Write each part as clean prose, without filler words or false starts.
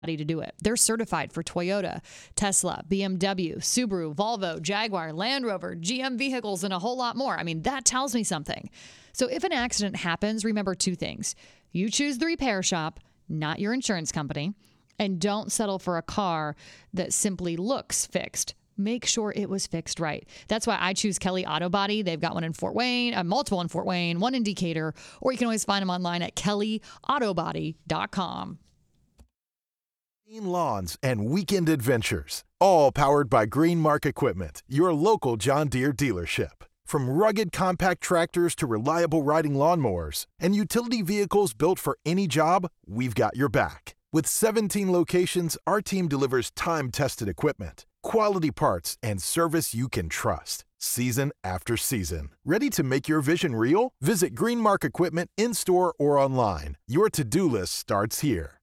to do it. They're certified for Toyota, Tesla, BMW, Subaru, Volvo, Jaguar, Land Rover, GM vehicles, and a whole lot more. I mean, that tells me something. So if an accident happens, remember two things. You choose the repair shop, not your insurance company, and don't settle for a car that simply looks fixed. Make sure it was fixed right. That's why I choose Kelly Auto Body. They've got one in Fort Wayne, multiple in Fort Wayne, one in Decatur, or you can always find them online at kellyautobody.com. Lawns and weekend adventures, all powered by Greenmark Equipment, your local John Deere dealership. From rugged compact tractors to reliable riding lawnmowers and utility vehicles built for any job, we've got your back. With 17 locations, our team delivers time-tested equipment, quality parts, and service you can trust, season after season. Ready to make your vision real? Visit Greenmark Equipment in-store or online. Your to-do list starts here.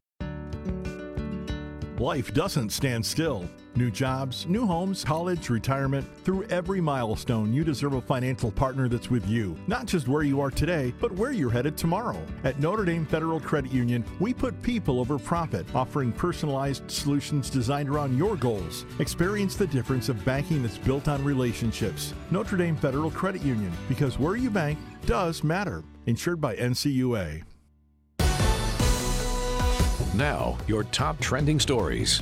Life doesn't stand still. New jobs, new homes, college, retirement. Through every milestone, you deserve a financial partner that's with you. Not just where you are today, but where you're headed tomorrow. At Notre Dame Federal Credit Union, we put people over profit, offering personalized solutions designed around your goals. Experience the difference of banking that's built on relationships. Notre Dame Federal Credit Union, because where you bank does matter. Insured by NCUA. Now, your top trending stories.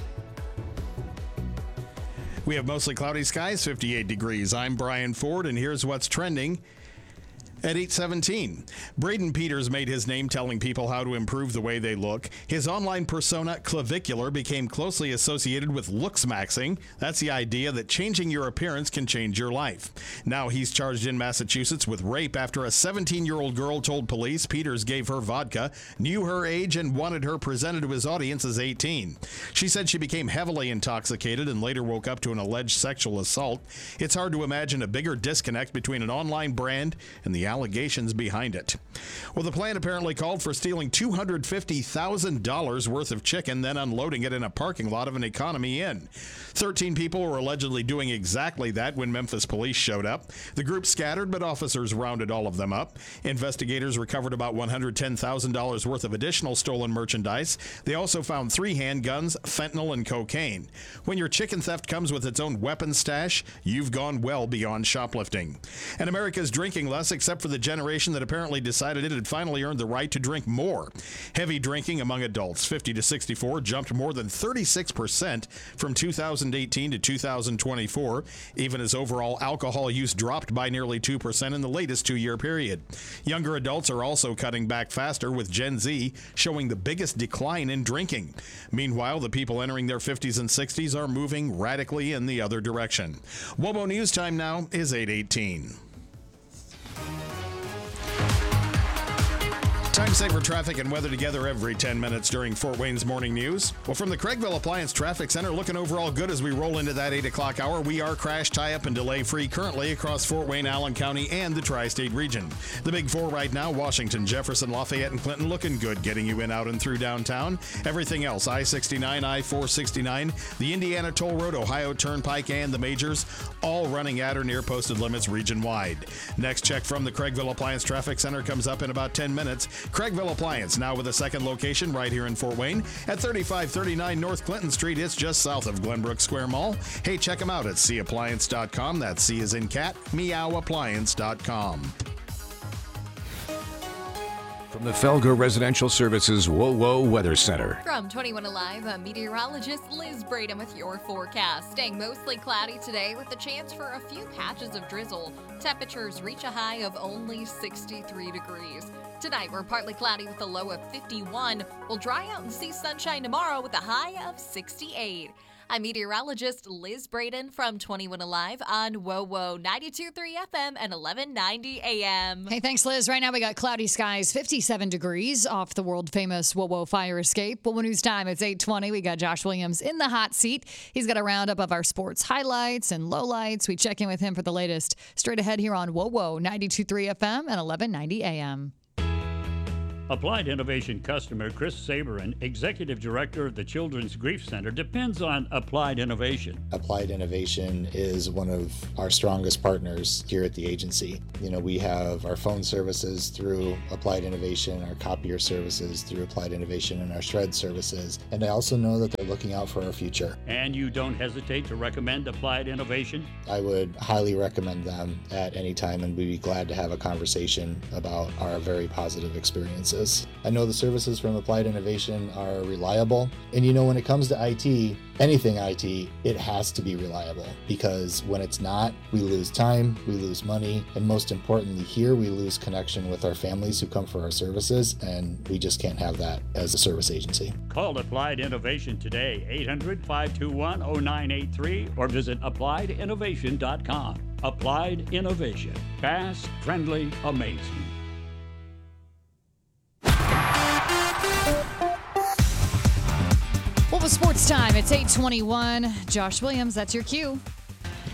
We have mostly cloudy skies, 58 degrees. I'm Brian Ford, and here's what's trending. At 8:17, Braden Peters made his name telling people how to improve the way they look. His online persona, Clavicular, became closely associated with looks-maxing. That's the idea that changing your appearance can change your life. Now he's charged in Massachusetts with rape after a 17-year-old girl told police Peters gave her vodka, knew her age, and wanted her presented to his audience as 18. She said she became heavily intoxicated and later woke up to an alleged sexual assault. It's hard to imagine a bigger disconnect between an online brand and the allegations behind it. Well, the plan apparently called for stealing $250,000 worth of chicken, then unloading it in a parking lot of an Economy Inn. 13 people were allegedly doing exactly that when Memphis police showed up. The group scattered, but officers rounded all of them up. Investigators recovered about $110,000 worth of additional stolen merchandise. They also found 3 handguns, fentanyl, and cocaine. When your chicken theft comes with its own weapons stash, you've gone well beyond shoplifting. And America's drinking less, except for the generation that apparently decided it had finally earned the right to drink more. Heavy drinking among adults 50 to 64 jumped more than 36% from 2018 to 2024, even as overall alcohol use dropped by nearly 2% in the latest 2-year period. Younger adults are also cutting back faster, with Gen Z showing the biggest decline in drinking. Meanwhile, the people entering their 50s and 60s are moving radically in the other direction. WOBO News Time now is 8:18. Time saver traffic and weather together every 10 minutes during Fort Wayne's Morning News. Well, from the Craigville Appliance Traffic Center, looking overall good as we roll into that 8 o'clock hour. We are crash, tie-up, and delay-free currently across Fort Wayne, Allen County, and the Tri-State region. The Big Four right now, Washington, Jefferson, Lafayette, and Clinton, looking good, getting you in, out, and through downtown. Everything else, I-69, I-469, the Indiana Toll Road, Ohio Turnpike, and the majors, all running at or near posted limits region-wide. Next check from the Craigville Appliance Traffic Center comes up in about 10 minutes. Craigville Appliance, now with a second location right here in Fort Wayne at 3539 North Clinton Street. It's just south of Glenbrook Square Mall. Hey, check them out at cappliance.com. That's C as in cat, meowappliance.com. From the Felger Residential Services WOWO Weather Center. From 21 Alive, I'm meteorologist Liz Braden with your forecast. Staying mostly cloudy today with a chance for a few patches of drizzle. Temperatures reach a high of only 63 degrees. Tonight, we're partly cloudy with a low of 51. We'll dry out and see sunshine tomorrow with a high of 68. I'm meteorologist Liz Braden from 21 Alive on WOWO 92.3 FM and 1190 AM. Hey, thanks, Liz. Right now we got cloudy skies, 57 degrees off the world-famous WOWO fire escape. WOWO News Time, it's 8:20. We got Josh Williams in the hot seat. He's got a roundup of our sports highlights and lowlights. We check in with him for the latest. Straight ahead here on WOWO 92.3 FM and 1190 AM. Applied Innovation customer Chris Saberin, Executive Director of the Children's Grief Center, depends on Applied Innovation. Applied Innovation is one of our strongest partners here at the agency. We have our phone services through Applied Innovation, our copier services through Applied Innovation, and our shred services. And I also know that they're looking out for our future. And you don't hesitate to recommend Applied Innovation? I would highly recommend them at any time, and we'd be glad to have a conversation about our very positive experiences. I know the services from Applied Innovation are reliable, and when it comes to IT, anything IT, it has to be reliable, because when it's not, we lose time, we lose money, and most importantly here, we lose connection with our families who come for our services, and we just can't have that as a service agency. Call Applied Innovation today, 800-521-0983, or visit appliedinnovation.com. Applied Innovation. Fast, friendly, amazing. Well, with sports time, it's 8:21. Josh Williams, that's your cue.